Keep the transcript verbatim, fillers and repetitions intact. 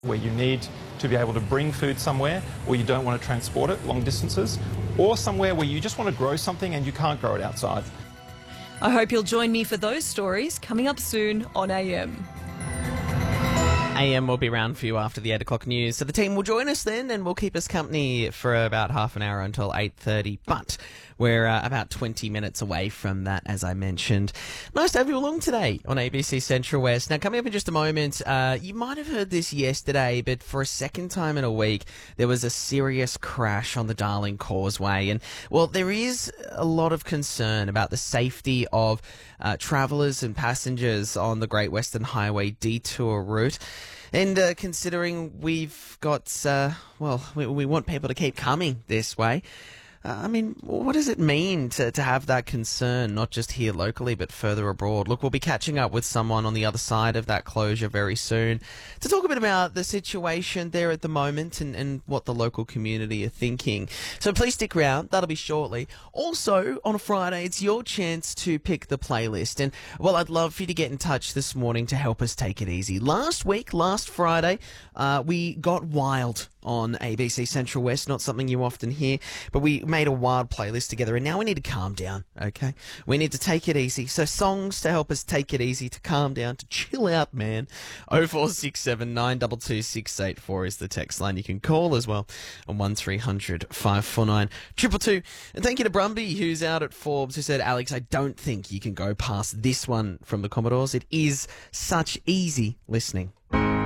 where you need to be able to bring food somewhere, or you don't want to transport it long distances, or somewhere where you just want to grow something and you can't grow it outside. I hope you'll join me for those stories coming up soon on A M. A M will be around for you after the eight o'clock news. So the team will join us then and will keep us company for about half an hour until eight thirty. But we're uh, about twenty minutes away from that, as I mentioned. Nice to have you along today on A B C Central West. Now, coming up in just a moment, uh, you might have heard this yesterday, but for a second time in a week, there was a serious crash on the Darling Causeway. And, well, there is a lot of concern about the safety of uh, travellers and passengers on the Great Western Highway detour route. And uh, considering we've got, uh, well, we, we want people to keep coming this way, Uh, I mean, what does it mean to, to have that concern, not just here locally, but further abroad? Look, we'll be catching up with someone on the other side of that closure very soon to talk a bit about the situation there at the moment and, and what the local community are thinking. So please stick around. That'll be shortly. Also, on a Friday, it's your chance to pick the playlist. And, well, I'd love for you to get in touch this morning to help us take it easy. Last week, last Friday, uh, we got wild on A B C Central West, not something you often hear, but we made a wild playlist together, and now we need to calm down, okay? We need to take it easy. So songs to help us take it easy, to calm down, to chill out, man. oh four six seven, nine two two, six eight four is the text line. You can call as well on one three hundred, five four nine, two two two. And thank you to Brumby, who's out at Forbes, who said, Alex, I don't think you can go past this one from the Commodores. It is such easy listening.